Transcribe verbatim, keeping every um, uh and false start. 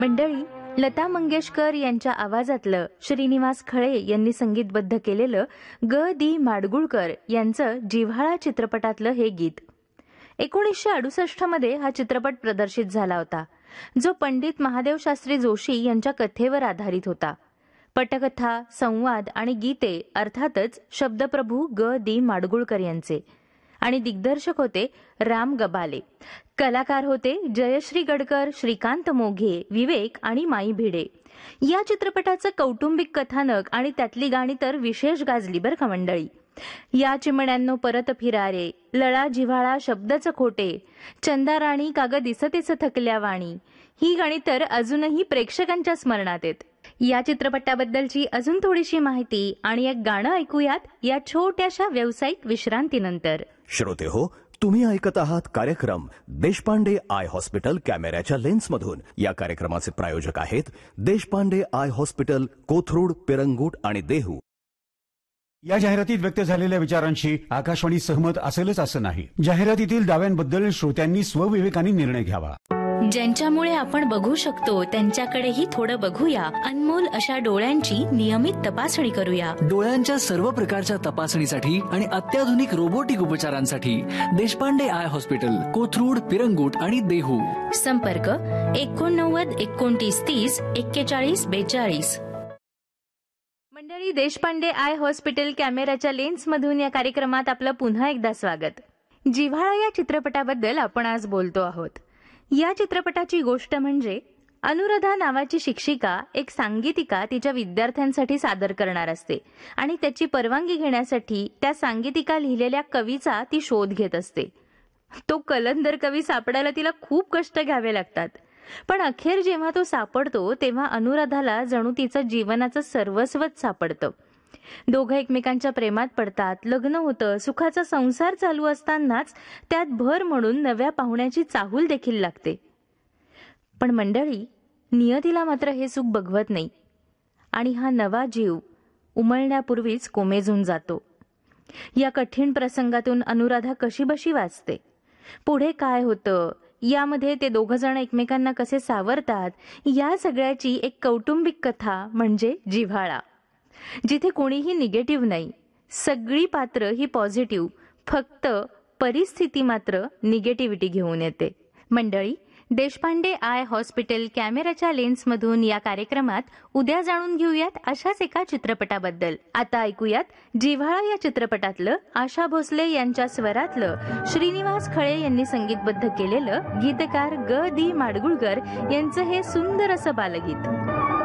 मंडळी, लता मंगेशकर यांच्या आवाजातलं श्रीनिवास खळे यांनी संगीतबद्ध केलेलं ग दी माडगुळकर यांचं जिव्हाळा चित्रपटातलं हे गीत एकोणीसशे अडुसष्ट मध्ये हा चित्रपट प्रदर्शित झाला होता, जो पंडित महादेव शास्त्री जोशी यांच्या कथेवर आधारित होता. पटकथा, संवाद आणि गीते अर्थातच शब्दप्रभू ग दी माडगुळकर यांचे आणि दिग्दर्शक होते राम गबाले. कलाकार होते जयश्री गडकर, श्रीकांत मोघे, विवेक आणि माई भिडे. या चित्रपटाचं कौटुंबिक कथानक आणि त्यातली गाणी तर विशेष गाजली बरं का मंडळी. या चिमण्यांनो परत फिरारे, लळा जिव्हाळा शब्दच खोटे, चंदा राणी काग दिसतेच थकल्या वाणी, ही गाणी तर अजूनही प्रेक्षकांच्या स्मरणात आहेत. या चित्रपटाबद्दलची अजून थोडीशी माहिती आणि एक गाणं ऐकूयात या छोट्याशा व्यावसायिक विश्रांतीनंतर. श्रोते हो, तुम्ही ऐकत आहात कार्यक्रम देशपांडे आय हॉस्पिटल कॅमेऱ्याच्या लेन्समधून. या कार्यक्रमाचे प्रायोजक आहेत देशपांडे आय हॉस्पिटल, कोथरूड, पिरंगुट आणि देहू. या जाहिरातीत व्यक्त झालेल्या विचारांशी आकाशवाणी सहमत असेलच असं नाही. जाहिरातीतील दाव्यांबद्दल श्रोत्यांनी स्वविवेकाने निर्णय घ्यावा. ज्यांच्यामुळे आपण बघू शकतो त्यांच्याकडेही थोडं बघूया. अनमोल अशा डोळ्यांची नियमित तपासणी करूया. डोळ्यांच्या सर्व प्रकारच्या तपासणीसाठी आणि अत्याधुनिक रोबोटिक उपचारांसाठी देशपांडे आय हॉस्पिटल, कोथरूड, पिरंगुट आणि देहू. संपर्क एकोणनव्वद एकोणतीस तीस एक्केचाळीस बेचाळीस. मंडळी, देशपांडे आय हॉस्पिटल कॅमेऱ्याच्या लेन्समधून या कार्यक्रमात आपलं पुन्हा एकदा स्वागत. जिव्हाळा या चित्रपटाबद्दल आपण आज बोलतो आहोत. या चित्रपटाची गोष्ट म्हणजे अनुराधा नावाची शिक्षिका एक सांगीतिका तिच्या विद्यार्थ्यांसाठी सादर करणार असते आणि त्याची परवानगी घेण्यासाठी त्या सांगीतिका लिहिलेल्या कवीचा ती शोध घेत असते. तो कलंदर कवी सापडायला तिला खूप कष्ट घ्यावे लागतात, पण अखेर जेव्हा तो सापडतो तेव्हा अनुराधाला जणू तिचं जीवनाचं सर्वस्वच सापडतं. दोघं एकमेकांच्या प्रेमात पडतात, लग्न होतं, सुखाचा संसार चालू असतानाच त्यात भर म्हणून नव्या पाहुण्याची चाहूल देखील लागते. पण मंडळी, नियतीला मात्र हे सुख बघवत नाही आणि हा नवा जीव उमलण्यापूर्वीच कोमेजून जातो. या कठीण प्रसंगातून अनुराधा कशीबशी वाचते. पुढे काय होतं, यामध्ये ते दोघं जण एकमेकांना कसे सावरतात, या सगळ्याची एक कौटुंबिक कथा म्हणजे जिव्हाळा, जिथे कोणीही निगेटिव्ह नाही, सगळी पात्र ही पॉझिटिव्ह, फक्त परिस्थिती मात्र निगेटिव्हिटी घेऊन येते. मंडळी, देशपांडे आय हॉस्पिटल कॅमेऱ्याच्या लेन्समधून या कार्यक्रमात उद्या जाणून घेऊयात अशाच एका चित्रपटाबद्दल. आता ऐकूयात जिव्हाळा या चित्रपटातलं आशा भोसले यांच्या स्वरातलं श्रीनिवास खळे यांनी संगीतबद्ध केलेलं गीतकार ग दी माडगुळकर यांचं हे सुंदर असं बालगीत.